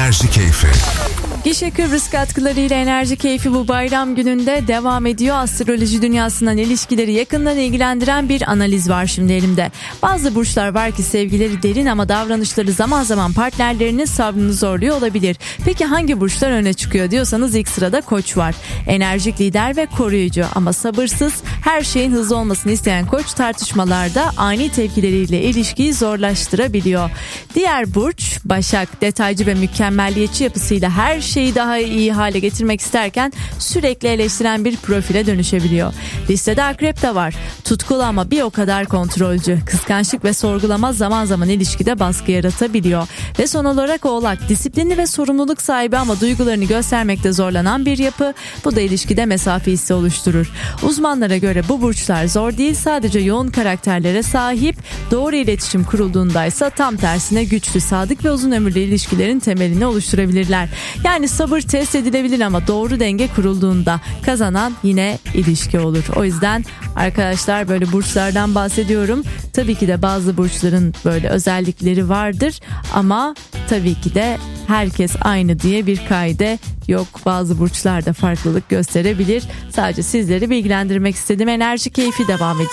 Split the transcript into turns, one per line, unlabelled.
Enerji Keyfi.
Gişe Kıbrıs katkılarıyla Enerji Keyfi bu bayram gününde devam ediyor. Astroloji dünyasından ilişkileri yakından ilgilendiren bir analiz var şimdi elimde. Bazı burçlar var ki sevgileri derin ama davranışları zaman zaman partnerlerinin sabrını zorluyor olabilir. Peki hangi burçlar öne çıkıyor diyorsanız ilk sırada Koç var. Enerjik lider ve koruyucu ama sabırsız, her şeyin hızlı olmasını isteyen Koç tartışmalarda ani tepkileriyle ilişkiyi zorlaştırabiliyor. Diğer burç Başak, detaycı ve mükemmelliyetçi yapısıyla her şeyi daha iyi hale getirmek isterken sürekli eleştiren bir profile dönüşebiliyor. Listede Akrep de var. Tutkulu ama bir o kadar kontrolcü. Kıskançlık ve sorgulama zaman zaman ilişkide baskı yaratabiliyor. Ve son olarak Oğlak, disiplinli ve sorumluluk sahibi ama duygularını göstermekte zorlanan bir yapı. Bu da ilişkide mesafe hissi oluşturur. Uzmanlara göre bu burçlar zor değil, sadece yoğun karakterlere sahip. Doğru iletişim kurulduğundaysa tam tersine güçlü, sadık ve uzun ömürlü ilişkilerin temelini oluşturabilirler. Yani sabır test edilebilir ama doğru denge kurulduğunda kazanan yine ilişki olur. O yüzden arkadaşlar böyle burçlardan bahsediyorum. Tabii ki de bazı burçların böyle özellikleri vardır ama tabii ki de herkes aynı diye bir kaide yok. Bazı burçlar da farklılık gösterebilir. Sadece sizleri bilgilendirmek istedim. Enerji Keyfi devam ediyor.